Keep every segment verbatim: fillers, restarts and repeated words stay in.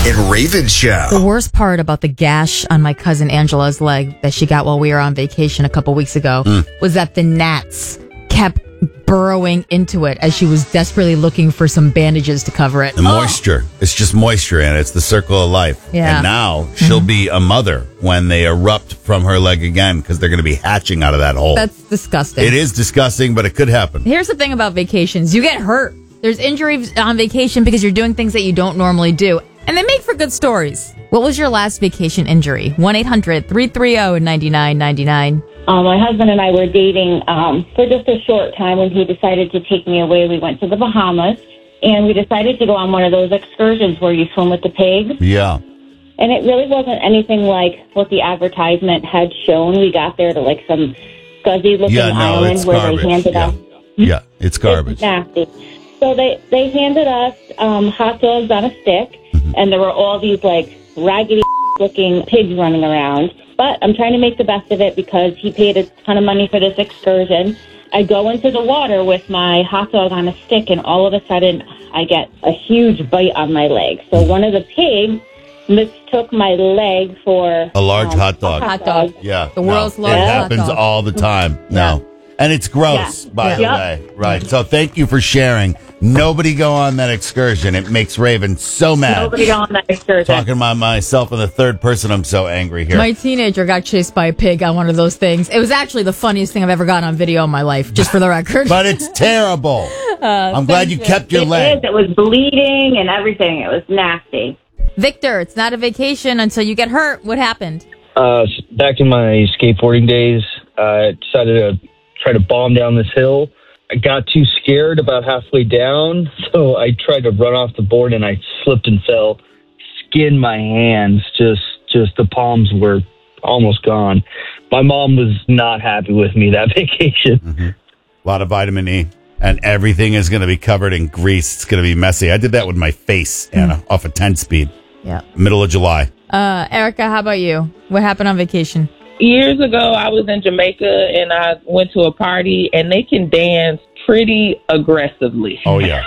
and Raven Show. The worst part about the gash on my cousin Angela's leg that she got while we were on vacation a couple weeks ago mm. was that the gnats kept burrowing into it as she was desperately looking for some bandages to cover it. The moisture. Oh. It's just moisture, and it's the circle of life. Yeah. And now she'll mm-hmm. be a mother when they erupt from her leg again because they're going to be hatching out of that hole. That's disgusting. It is disgusting, but it could happen. Here's the thing about vacations. You get hurt. There's injuries on vacation because you're doing things that you don't normally do. And they make for good stories. What was your last vacation injury? one eight hundred three three zero nine nine nine nine. Um, my husband and I were dating um, for just a short time when he decided to take me away. We went to the Bahamas, and we decided to go on one of those excursions where you swim with the pigs. Yeah. And it really wasn't anything like what the advertisement had shown. We got there to like some scuzzy-looking yeah, no, island it's where garbage. they handed yeah. us... Yeah, it's garbage. It's nasty. So they, they handed us um, hot dogs on a stick, mm-hmm. and there were all these like raggedy-looking pigs running around. But I'm trying to make the best of it because he paid a ton of money for this excursion. I go into the water with my hot dog on a stick, and all of a sudden, I get a huge bite on my leg. So one of the pigs mistook my leg for... A large um, Hot hot dog. dog. Hot dog. Yeah. The world's no, largest It hot happens dog. all the time now. Yeah. And it's gross, yeah. by yeah. the way. Right. So thank you for sharing. Nobody go on that excursion. It makes Raven so mad. Nobody go on that excursion. Talking about myself in the third person, I'm so angry here. My teenager got chased by a pig on one of those things. It was actually the funniest thing I've ever gotten on video in my life, just for the record. But it's terrible. Uh, I'm glad you, you kept your it leg. Is. It was bleeding and everything. It was nasty. Victor, it's not a vacation until you get hurt. What happened? Uh, back in my skateboarding days, I decided to try to bomb down this hill. I got too scared about halfway down, so I tried to run off the board and I slipped and fell, skinned my hands, just just the palms were almost gone. My mom was not happy with me that vacation. Mm-hmm. A lot of vitamin E, and everything is going to be covered in grease. It's going to be messy. I did that with my face, Anna, mm. off a ten speed. Yeah. Middle of July. Uh, Erica, how about you? What happened on vacation? Years ago, I was in Jamaica, and I went to a party, and they can dance pretty aggressively. Oh, yeah.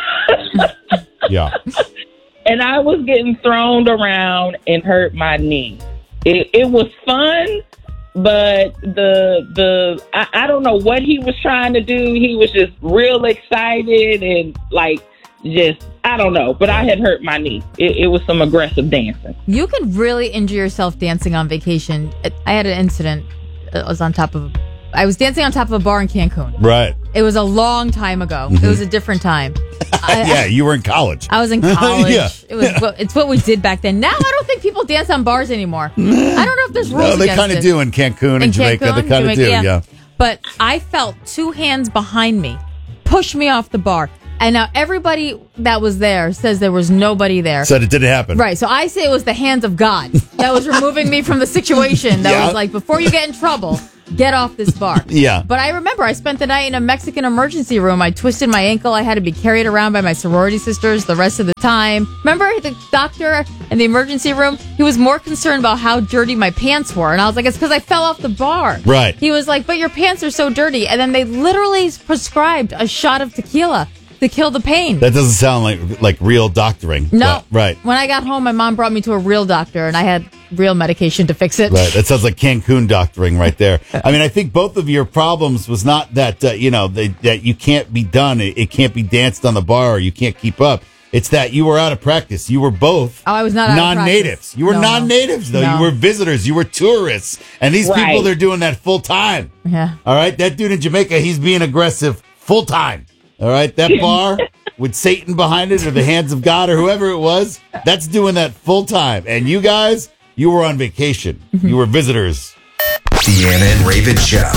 yeah. And I was getting thrown around and hurt my knee. It, it was fun, but the the I, I don't know what he was trying to do. He was just real excited and, like, just, I don't know, but I had hurt my knee. It, it was some aggressive dancing. You can really injure yourself dancing on vacation. I had an incident. I was on top of, I was dancing on top of a bar in Cancun. Right. It was a long time ago. Mm-hmm. It was a different time. I, yeah, you were in college. I was in college. yeah. It was. What, it's what we did back then. Now I don't think people dance on bars anymore. I don't know if there's rules. No, they kind of do in Cancun and in Jamaica. Cancun, they kind of do. Yeah. yeah. But I felt two hands behind me push me off the bar. And now everybody that was there says there was nobody there. Said it didn't happen. Right. So I say it was the hands of God that was removing me from the situation. That yeah. was like, before you get in trouble, get off this bar. Yeah. But I remember I spent the night in a Mexican emergency room. I twisted my ankle. I had to be carried around by my sorority sisters the rest of the time. Remember the doctor in the emergency room? He was more concerned about how dirty my pants were. And I was like, it's because I fell off the bar. Right. He was like, but your pants are so dirty. And then they literally prescribed a shot of tequila to kill the pain. That doesn't sound like like real doctoring. No. But, right. When I got home, my mom brought me to a real doctor, and I had real medication to fix it. Right. That sounds like Cancun doctoring right there. I mean, I think both of your problems was not that, uh, you know, they, that you can't be done. It, it can't be danced on the bar or you can't keep up. It's that you were out of practice. You were both oh, I was not out non-natives. Of you were no, non-natives, though. No. You were visitors. You were tourists. And these right. people, they're doing that full time. Yeah. All right? That dude in Jamaica, he's being aggressive full time. All right? That bar with Satan behind it or the hands of God or whoever it was, that's doing that full time. And you guys, you were on vacation. You were visitors. Deanna and Raven Show.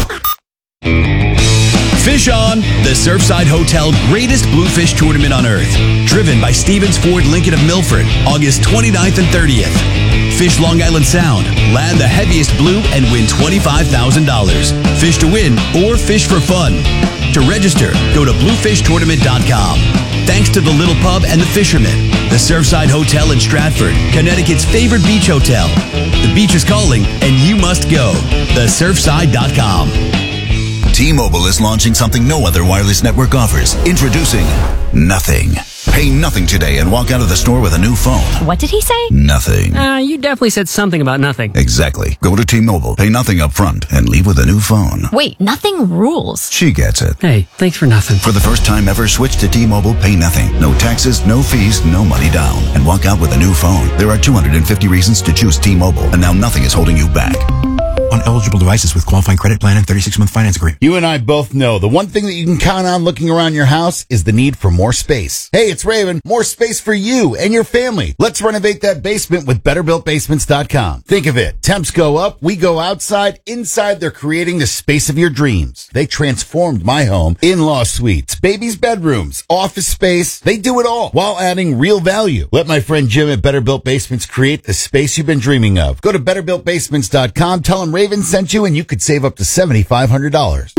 Fish On, the Surfside Hotel greatest bluefish tournament on earth. Driven by Stevens Ford Lincoln of Milford, August twenty-ninth and thirtieth. Fish Long Island Sound, land the heaviest blue and win twenty-five thousand dollars. Fish to win or fish for fun. To register, go to bluefish tournament dot com. Thanks to the Little Pub and the Fisherman, the Surfside Hotel in Stratford, Connecticut's favorite beach hotel. The beach is calling and you must go. the surfside dot com. T-Mobile is launching something no other wireless network offers. Introducing Nothing. Pay nothing today and walk out of the store with a new phone. What did he say? Nothing. Uh, you definitely said something about nothing. Exactly. Go to T-Mobile, pay nothing up front, and leave with a new phone. Wait, nothing rules. She gets it. Hey, thanks for nothing. For the first time ever, switch to T-Mobile, pay nothing. No taxes, no fees, no money down. And walk out with a new phone. There are two hundred fifty reasons to choose T-Mobile, and now nothing is holding you back. On eligible devices with qualifying credit plan and thirty-six month finance agreement. You and I both know the one thing that you can count on looking around your house is the need for more space. Hey, it's Raven. More space for you and your family. Let's renovate that basement with better built basements dot com. Think of it. Temps go up. We go outside. Inside, they're creating the space of your dreams. They transformed my home. In-law suites, babies' bedrooms, office space. They do it all while adding real value. Let my friend Jim at Better Built Basements create the space you've been dreaming of. Go to better built basements dot com. Tell them Raven sent you and you could save up to seven thousand five hundred dollars.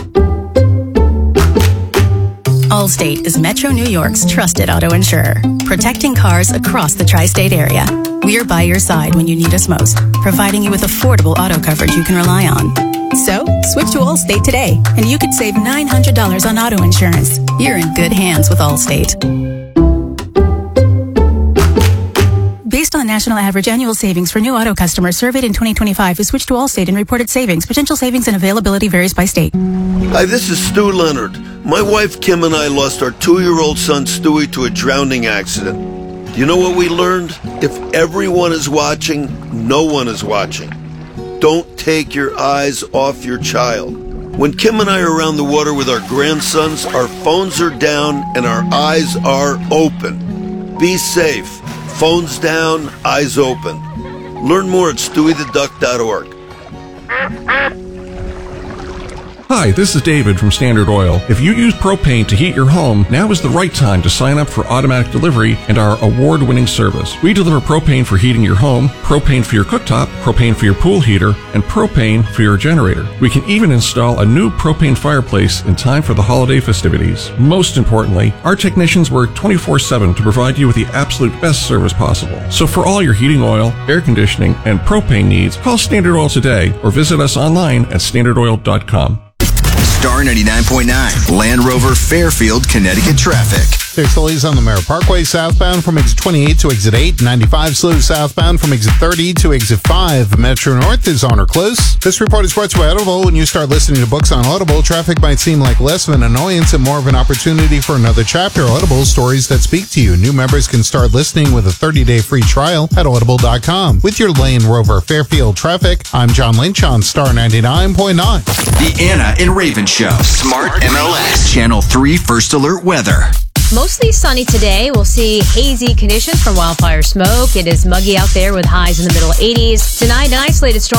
Allstate is Metro New York's trusted auto insurer, protecting cars across the tri-state area. We're by your side when you need us most, providing you with affordable auto coverage you can rely on. So, switch to Allstate today, and you could save nine hundred dollars on auto insurance. You're in good hands with Allstate. Based on the national average annual savings for new auto customers surveyed in twenty twenty-five who switched to Allstate and reported savings, potential savings and availability varies by state. Hi, this is Stu Leonard. My wife Kim and I lost our two-year-old son Stewie to a drowning accident. Do you know what we learned? If everyone is watching, no one is watching. Don't take your eyes off your child. When Kim and I are around the water with our grandsons, our phones are down and our eyes are open. Be safe. Phones down, eyes open. Learn more at stewie the duck dot org. Hi, this is David from Standard Oil. If you use propane to heat your home, now is the right time to sign up for automatic delivery and our award-winning service. We deliver propane for heating your home, propane for your cooktop, propane for your pool heater, and propane for your generator. We can even install a new propane fireplace in time for the holiday festivities. Most importantly, our technicians work twenty-four seven to provide you with the absolute best service possible. So for all your heating oil, air conditioning, and propane needs, call Standard Oil today or visit us online at standard oil dot com. Star ninety-nine point nine, Land Rover Fairfield, Connecticut traffic. There's delays on the Merritt Parkway southbound from exit twenty-eight to exit eight. ninety-five slow southbound from exit thirty to exit five. Metro North is on or close. This report is brought to you by Audible. When you start listening to books on Audible, traffic might seem like less of an annoyance and more of an opportunity for another chapter. Audible, stories that speak to you. New members can start listening with a thirty-day free trial at audible dot com. With your Land Rover Fairfield traffic, I'm John Lynch on Star ninety-nine point nine. The Anna and Raven Show. Smart M L S. Channel three First Alert Weather. Mostly sunny today. We'll see hazy conditions from wildfire smoke. It is muggy out there with highs in the middle eighties. Tonight, an isolated storm